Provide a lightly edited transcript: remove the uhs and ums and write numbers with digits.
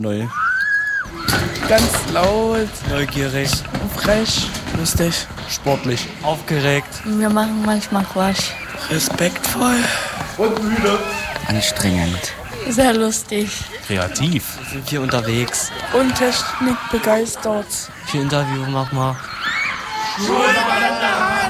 Neu. Ganz laut, Neugierig. frech, lustig, Sportlich. Aufgeregt. Wir machen manchmal Quatsch. respektvoll, Anstrengend. Sehr lustig. Kreativ. Sind wir unterwegs. und Technik begeistert. Viel Interview mach mal.